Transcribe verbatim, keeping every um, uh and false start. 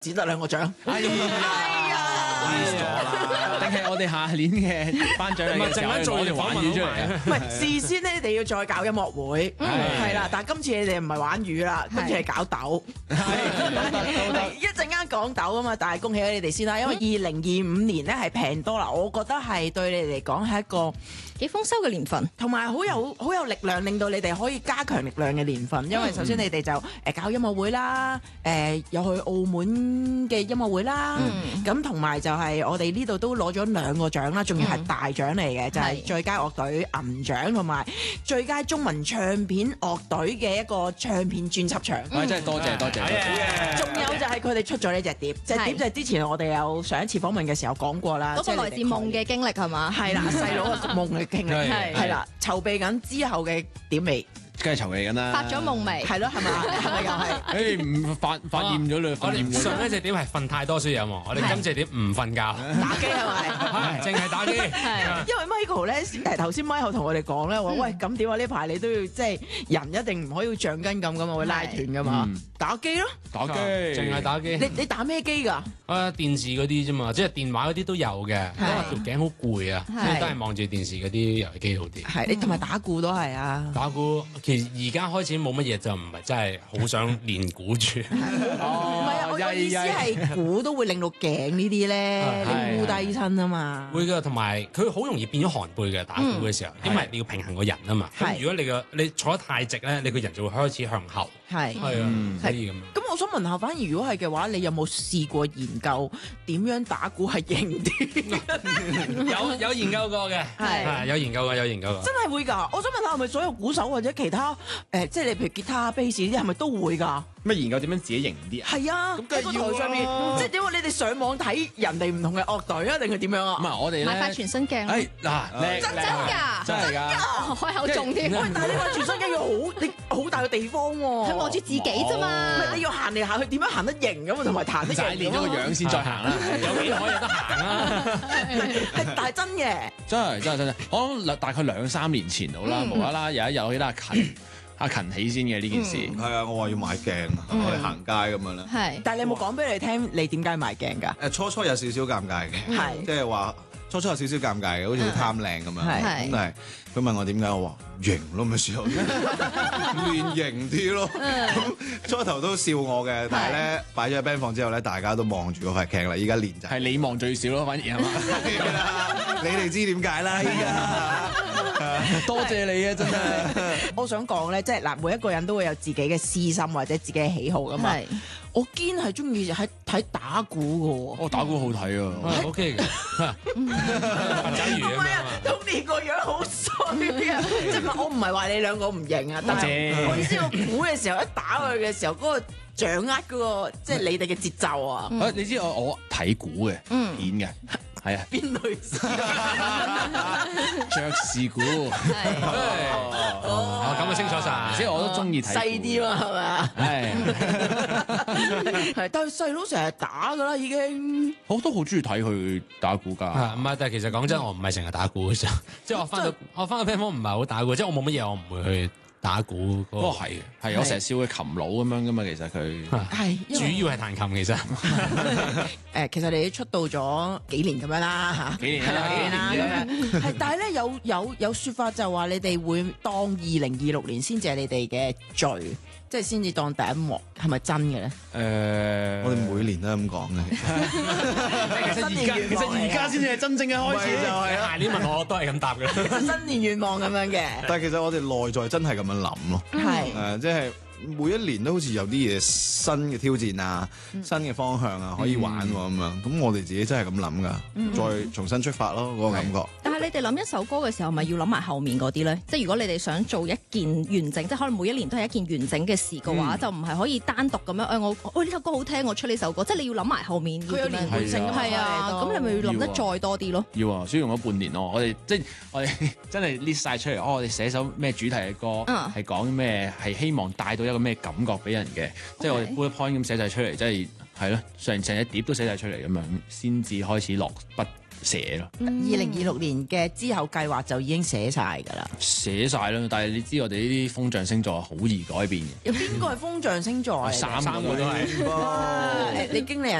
只得兩個獎。 哎呀！定係我哋下年嘅頒獎禮嘅時候， 陣間做攞條玩魚出嚟啊！ 唔係事先咧，你哋要再搞音樂會，係啦。但係今次你哋唔係玩魚啦，今次係搞豆。一陣間講豆啊嘛，但係恭喜你哋先啦，因為二零二五年咧係平多啦，我覺得係對你哋嚟講係一個幾豐收嘅年份， 同埋好有好有力量，令到你哋可以加強力量嘅年份。因為首先你哋就誒搞音樂會啦，誒有去澳門嘅音樂會啦，咁同埋就係我哋呢度都攞咗兩個獎啦，仲要係大獎嚟嘅，就係最佳樂隊銀獎同埋最佳中文唱片樂隊嘅一個唱片專輯獎。 喂，真係多謝多謝， 仲有就係佢哋出咗呢隻碟，隻碟就係之前我哋有上一次訪問嘅時候講過啦， 嗰個來自夢嘅經歷係嘛？ 係啦，細佬嘅夢嘅經歷係係啦，籌備緊之後嘅碟未？ 梗係籌備緊啦。 發咗夢未？ 係咯，係咪？係咪又係？ 誒唔發發厭咗啦，發我哋厭咗。 上一隻點係瞓太多先有喎，我哋今隻點唔瞓覺， 打機係咪？ 淨係打機。 係因為 Michael 咧誒頭先 Michael 同我哋講咧話，喂咁點啊？呢排你都要即係人一定唔可以橡筋咁咁，會拉斷噶嘛？打機咯， 打機， 淨係打機。 你你打咩機㗎？ 啊電視嗰啲啫嘛，即係電話嗰啲都有嘅，因為條頸好攰啊，所以都係望住電視嗰啲遊戲機好啲。 係你同埋打鼓都係啊。 打鼓其實而家開始冇乜嘢，就唔係真係好想練鼓住。 唔係啊，我個意思係鼓都會令到頸呢啲咧，你箍低親啊嘛。 會㗎，同埋佢好容易變咗寒背嘅打鼓嘅時候，因為你要平衡個人啊嘛。咁如果你個你坐得太直咧，你個人就會開始向後。 係係啊，所以咁。 咁我想問下，反而如果係嘅話，你有冇試過研究點樣打鼓係型啲？ 有有研究過嘅， 係係有研究過，有研究過。 真係會㗎！我想問下，係咪所有鼓手或者其他誒、呃，即係你譬如吉他、bass 呢啲，係咪都會㗎？ 咩研究點樣自己型啲啊？ 係啊，喺個台上面，即係點解你哋上網睇人哋唔同嘅樂隊啊，定係點樣咁啊？ 啊，我哋咧， 買塊全身鏡咯， 誒嗱，叻真真㗎， 真係㗎。 開口中添， 喂，但係你話全身一樣好，你好大嘅地方喎、 佢望住自己啫嘛唔。係你要行嚟行去，點樣行得型咁啊？同埋彈得就係練咗個型咁啊？ 樣先再行啦。 有幾可有得行啊？ 係，但係真嘅。 真係真係真係，我諗大概兩三年前到啦，無啦啦有一日我記得阿勤阿勤起先嘅呢件事。 係啊，我話要買鏡啊，我哋行街咁樣啦。 係， 但係你有冇講俾你聽，你點解買鏡㗎？ 誒初初有少少尷尬嘅， 係即係話初初有少少尷尬嘅，好似好貪靚咁樣。 係咁但係佢問我點解，我話型咯，咪時候練型啲咯。咁初頭都笑我嘅，但係咧擺咗喺 band 房之後咧，大家都望住嗰塊鏡啦。依家練就係係你望最少咯，反而係嘛？ 你哋知點解啦？依家。 多謝你啊，真係。 我想講咧，即係嗱，每一個人都會有自己嘅私心或者自己嘅喜好噶嘛。 係我堅係中意喺睇打鼓嘅我打鼓好睇啊！ O K 嘅，八爪魚喎。唔係啊咁樣啊， ，Tony 個樣好衰啊！即係我唔係話你兩個唔型啊，但係謝我意思個鼓嘅時候，一打佢嘅時候，嗰個掌握嗰個即係你哋嘅節奏啊。 啊，你知我我睇鼓嘅嗯片嘅，係啊， 邊類型？ 爵士鼓， 係， 哦咁啊清楚晒。 即係我都中意睇細啲嘛，係咪啊？ 係， 係，但係細佬成日打㗎啦，已經。 我都好中意睇佢打鼓㗎。 係唔係？但係其實講真，我唔係成日打鼓嘅時候，即係我翻到我翻到 band 房唔係好打鼓，即係我冇乜嘢，我唔會去打鼓嗰個。 不過係嘅，係我成日笑佢琴佬咁樣㗎嘛，其實佢係主要係彈琴，其實誒，其實你出道咗幾年咁樣啦嚇， 幾年啦幾年啦咁樣。係，但係咧有有有説法就話你哋會當二零二六年先至係你哋嘅序，即係先至當第一幕，係咪真嘅咧？ 誒， 我哋每年都係咁講嘅。 其實而家其實而家先至係真正嘅開始， 就係下年問我都係咁答嘅。 新年願望咁樣嘅， 但係其實我哋內在真係咁樣諗咯。 係誒，即係每一年都好似有啲嘢新嘅挑戰啊，新嘅方向啊，可以玩喎咁樣。咁我哋自己真係咁諗噶，再重新出發咯，嗰個感覺。 但係你哋諗一首歌嘅時候，咪要諗埋後面嗰啲咧？即係如果你哋想做一件完整，即係可能每一年都係一件完整嘅事嘅話，就唔係可以單獨咁樣。誒，我喂呢首歌好聽，我出呢首歌，即係你要諗埋後面佢有連貫性㗎嘛係啊，咁你咪要諗得再多啲咯。 要啊，所以用咗半年咯。我哋即係我哋真係 list 曬出嚟。哦，我哋寫首咩主題嘅歌， 嗯係講咩？係希望帶到一個咩感覺俾人嘅。即係我哋 bullet point 咁寫晒出嚟，即係係咯，成成隻碟都寫晒出嚟咁樣，先至開始落筆寫咯。 二零二六年嘅之後計劃就已經寫晒㗎啦， 寫晒啦，但係你知我哋呢啲風象星座好易改變嘅。 有邊個係風象星座嚟？ 三個都係。 你經理人